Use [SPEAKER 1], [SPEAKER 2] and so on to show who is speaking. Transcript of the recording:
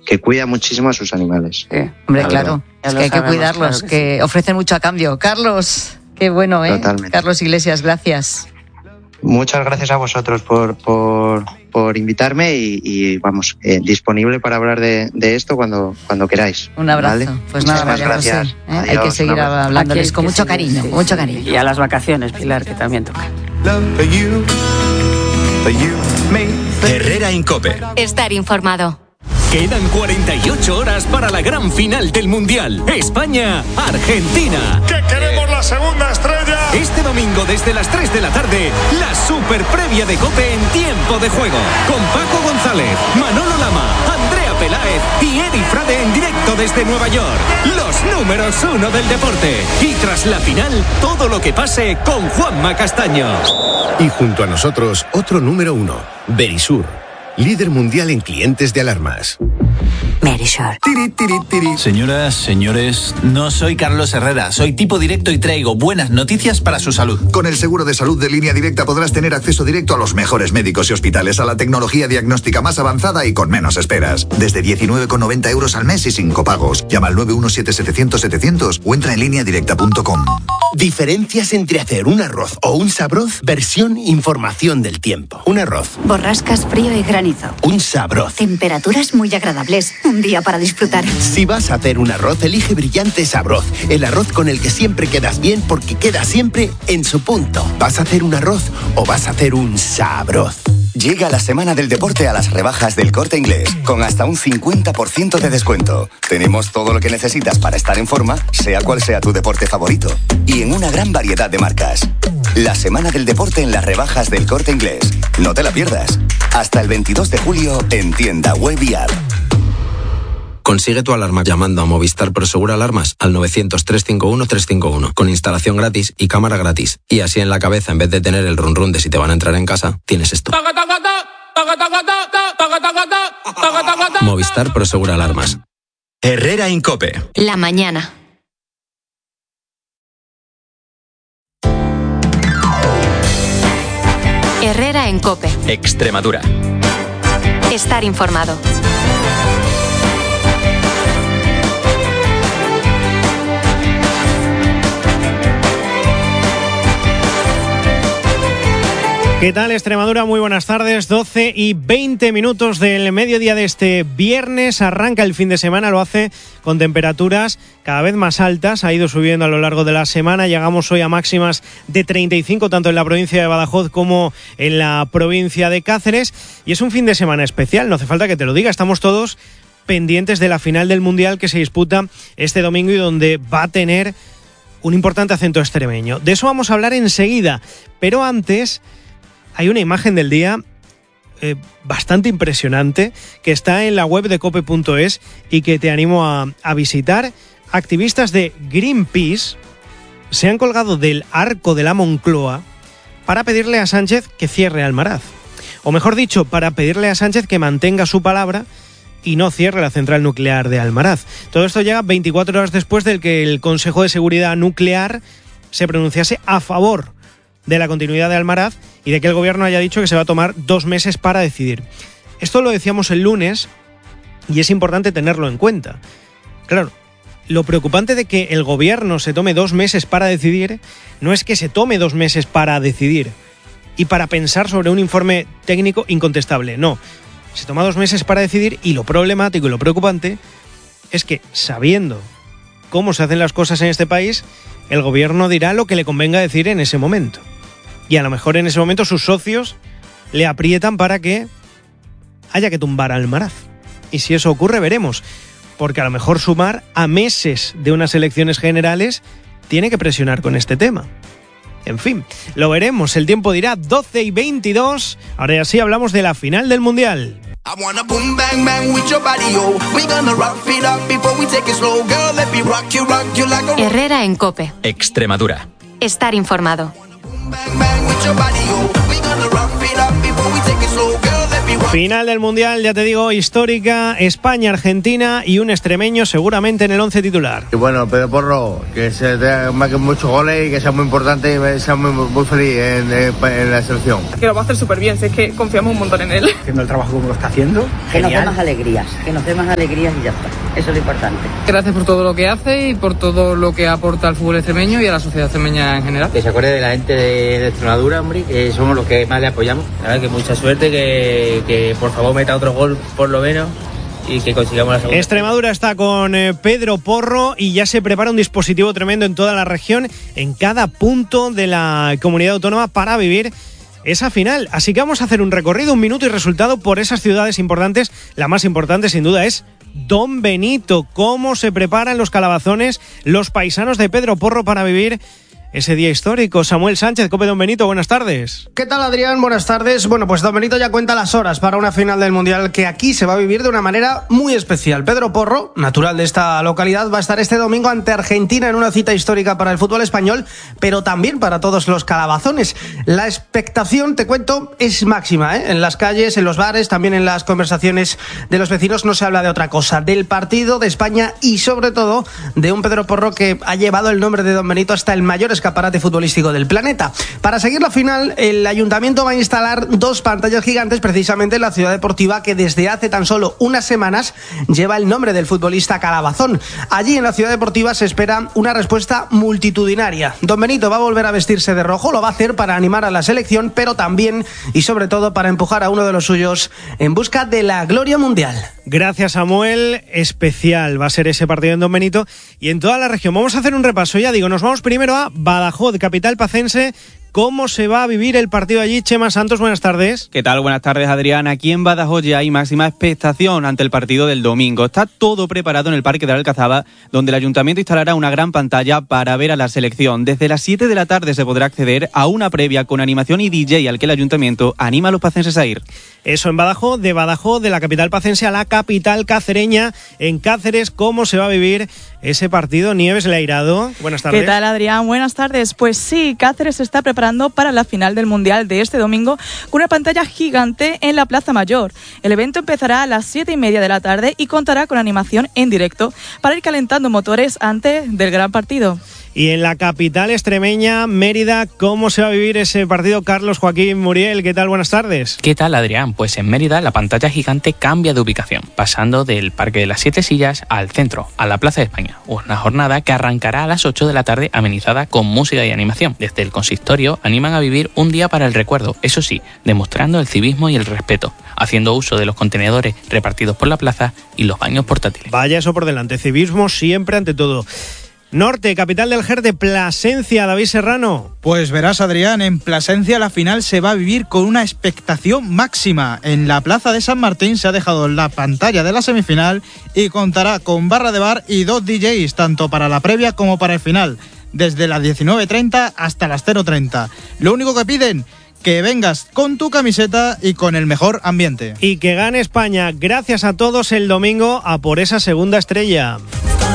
[SPEAKER 1] que cuida muchísimo a sus animales.
[SPEAKER 2] Sí, hombre, claro. Es que hay que cuidarlos, claro que ofrecen mucho a cambio. Carlos, qué bueno, ¿eh?
[SPEAKER 1] Totalmente.
[SPEAKER 2] Carlos Iglesias, gracias.
[SPEAKER 1] Muchas gracias a vosotros por invitarme y vamos, disponible para hablar de esto cuando queráis.
[SPEAKER 2] Un abrazo.
[SPEAKER 1] ¿Vale?
[SPEAKER 2] Pues nada,
[SPEAKER 1] muchísimas gracias.
[SPEAKER 2] Adiós, hay que seguir hablándoles con mucho cariño,
[SPEAKER 3] sí,
[SPEAKER 2] mucho
[SPEAKER 3] sí.
[SPEAKER 2] cariño.
[SPEAKER 3] Y a las vacaciones, Pilar, que también toca.
[SPEAKER 4] Herrera en COPE.
[SPEAKER 5] Estar informado.
[SPEAKER 4] Quedan 48 horas para la gran final del Mundial. España-Argentina.
[SPEAKER 6] ¡Que queremos la segunda estrella!
[SPEAKER 4] Este domingo desde las 3 de la tarde, la super previa de COPE en tiempo de juego. Con Paco González, Manolo Lama, Andrea Peláez y Edi Frade en directo desde Nueva York. Los números 1 del deporte. Y tras la final, todo lo que pase con Juanma Castaño.
[SPEAKER 7] Y junto a nosotros, otro número 1, Verisur, líder mundial en clientes de alarmas.
[SPEAKER 5] Verisur.
[SPEAKER 8] Señoras, señores, no soy Carlos Herrera, soy tipo directo y traigo buenas noticias para su salud.
[SPEAKER 9] Con el seguro de salud de Línea Directa podrás tener acceso directo a los mejores médicos y hospitales, a la tecnología diagnóstica más avanzada y con menos esperas. Desde 19,90 euros al mes y sin copagos. Llama al 917-700-700 o entra en lineadirecta.com.
[SPEAKER 10] Diferencias entre hacer un arroz o un sabroz, versión información del tiempo. Un arroz.
[SPEAKER 5] Borrascas, frío y granizo.
[SPEAKER 10] Un sabroz.
[SPEAKER 5] Temperaturas muy agradables. Un día para disfrutar.
[SPEAKER 10] Si vas a hacer un arroz, elige Brillante Sabroz. El arroz con el que siempre quedas bien porque queda siempre en su punto. ¿Vas a hacer un arroz o vas a hacer un sabroz?
[SPEAKER 11] Llega la semana del deporte a las rebajas del Corte Inglés, con hasta un 50% de descuento. Tenemos todo lo que necesitas para estar en forma, sea cual sea tu deporte favorito. Y en una gran variedad de marcas. La semana del deporte en las rebajas del Corte Inglés. No te la pierdas. Hasta el 22 de julio en tienda web y app.
[SPEAKER 12] Consigue tu alarma llamando a Movistar Prosegur Alarmas al 900-351-351 con instalación gratis y cámara gratis. Y así en la cabeza, en vez de tener el run run de si te van a entrar en casa, tienes esto. Movistar Prosegur Alarmas.
[SPEAKER 4] Herrera en COPE.
[SPEAKER 5] La mañana. Herrera en COPE.
[SPEAKER 4] Extremadura.
[SPEAKER 5] Estar informado.
[SPEAKER 13] ¿Qué tal, Extremadura? Muy buenas tardes, 12 y 20 minutos del mediodía de este viernes. Arranca el fin de semana, lo hace con temperaturas cada vez más altas. Ha ido subiendo a lo largo de la semana. Llegamos hoy a máximas de 35, tanto en la provincia de Badajoz como en la provincia de Cáceres. Y es un fin de semana especial, no hace falta que te lo diga. Estamos todos pendientes de la final del Mundial que se disputa este domingo y donde va a tener un importante acento extremeño. De eso vamos a hablar enseguida, pero antes hay una imagen del día bastante impresionante que está en la web de cope.es y que te animo a visitar. Activistas de Greenpeace se han colgado del arco de la Moncloa para pedirle a Sánchez que cierre Almaraz. O mejor dicho, para pedirle a Sánchez que mantenga su palabra y no cierre la central nuclear de Almaraz. Todo esto llega 24 horas después del que el Consejo de Seguridad Nuclear se pronunciase a favor de la continuidad de Almaraz y de que el gobierno haya dicho que se va a tomar 2 meses para decidir. Esto lo decíamos el lunes y es importante tenerlo en cuenta. Claro, lo preocupante de que el gobierno se tome 2 meses para decidir no es que se tome 2 meses para decidir y para pensar sobre un informe técnico incontestable, no. Se toma 2 meses para decidir y lo problemático y lo preocupante es que, sabiendo cómo se hacen las cosas en este país, el gobierno dirá lo que le convenga decir en ese momento. Y a lo mejor en ese momento sus socios le aprietan para que haya que tumbar a Almaraz. Y si eso ocurre, veremos. Porque a lo mejor Sumar, a meses de unas elecciones generales, tiene que presionar con este tema. En fin, lo veremos. El tiempo dirá. 12 y 22. Ahora ya sí hablamos de la final del Mundial.
[SPEAKER 5] Herrera en COPE.
[SPEAKER 4] Extremadura.
[SPEAKER 5] Estar informado.
[SPEAKER 13] Final del Mundial, ya te digo, histórica, España-Argentina y un extremeño seguramente en el 11 titular.
[SPEAKER 14] Y bueno, Pedro Porro, que se marquen muchos goles y que sea muy importante y sea muy feliz en la selección.
[SPEAKER 15] Que lo va a hacer súper bien, si es que confiamos un montón en él.
[SPEAKER 16] Haciendo el trabajo como lo está haciendo.
[SPEAKER 17] Que nos dé más alegrías, y ya está. Eso es lo importante.
[SPEAKER 18] Gracias por todo lo que hace y por todo lo que aporta al fútbol extremeño y a la sociedad extremeña en general.
[SPEAKER 19] Que se acuerde de la gente de Extremadura, hombre, que somos los que más le apoyamos. La verdad que mucha suerte, que por favor meta otro gol por lo menos y que consigamos la segunda.
[SPEAKER 13] Extremadura está con Pedro Porro y ya se prepara un dispositivo tremendo en toda la región, en cada punto de la comunidad autónoma para vivir esa final. Así que vamos a hacer un recorrido, 1 minuto y resultado por esas ciudades importantes. La más importante sin duda es Don Benito. ¿Cómo se preparan los calabazones, los paisanos de Pedro Porro para vivir ese día histórico? Samuel Sánchez, COPE Don Benito, buenas tardes.
[SPEAKER 20] ¿Qué tal, Adrián? Buenas tardes. Bueno, pues Don Benito ya cuenta las horas para una final del Mundial que aquí se va a vivir de una manera muy especial. Pedro Porro, natural de esta localidad, va a estar este domingo ante Argentina en una cita histórica para el fútbol español, pero también para todos los calabazones. La expectación, te cuento, es máxima, ¿eh? En las calles, en los bares, también en las conversaciones de los vecinos no se habla de otra cosa, del partido de España y sobre todo de un Pedro Porro que ha llevado el nombre de Don Benito hasta el mayor escaparate futbolístico del planeta. Para seguir la final, el ayuntamiento va a instalar 2 pantallas gigantes precisamente en la ciudad deportiva que desde hace tan solo unas semanas lleva el nombre del futbolista Calabazón. Allí en la ciudad deportiva se espera una respuesta multitudinaria. Don Benito va a volver a vestirse de rojo, lo va a hacer para animar a la selección, pero también y sobre todo para empujar a uno de los suyos en busca de la gloria mundial.
[SPEAKER 13] Gracias, Samuel. Especial va a ser ese partido en Don Benito y en toda la región. Vamos a hacer un repaso, ya digo, nos vamos primero a Badajoz, capital pacense. ¿Cómo se va a vivir el partido allí? Chema Santos, buenas tardes.
[SPEAKER 21] ¿Qué tal? Buenas tardes, Adrián. Aquí en Badajoz ya hay máxima expectación ante el partido del domingo. Está todo preparado en el Parque de la Alcazaba, donde el ayuntamiento instalará una gran pantalla para ver a la selección. Desde las 7 de la tarde se podrá acceder a una previa con animación y DJ al que el ayuntamiento anima a los pacenses a ir.
[SPEAKER 13] Eso en Badajoz, de la capital pacense a la capital cacereña. En Cáceres, ¿cómo se va a vivir ese partido? Nieves Leirado, buenas tardes.
[SPEAKER 22] ¿Qué tal, Adrián? Buenas tardes. Pues sí, Cáceres se está preparando para la final del Mundial de este domingo con una pantalla gigante en la Plaza Mayor. El evento empezará a las 7:30 de la tarde y contará con animación en directo para ir calentando motores antes del gran partido.
[SPEAKER 13] Y en la capital extremeña, Mérida, ¿cómo se va a vivir ese partido? Carlos Joaquín Muriel, ¿qué tal? Buenas tardes.
[SPEAKER 23] ¿Qué tal, Adrián? Pues en Mérida la pantalla gigante cambia de ubicación, pasando del Parque de las 7 Sillas al centro, a la Plaza de España. Una jornada que arrancará a las 8 de la tarde amenizada con música y animación. Desde el consistorio animan a vivir un día para el recuerdo, eso sí, demostrando el civismo y el respeto, haciendo uso de los contenedores repartidos por la plaza y los baños portátiles.
[SPEAKER 13] Vaya eso por delante, civismo siempre ante todo. Norte, capital del GER de Plasencia, David Serrano.
[SPEAKER 24] Pues verás, Adrián, en Plasencia la final se va a vivir con una expectación máxima. En la plaza de San Martín se ha dejado la pantalla de la semifinal y contará con barra de bar y 2 DJs, tanto para la previa como para el final, desde las 19:30 hasta las 0:30. Lo único que piden, que vengas con tu camiseta y con el mejor ambiente.
[SPEAKER 13] Y que gane España. Gracias a todos el domingo a por esa segunda estrella.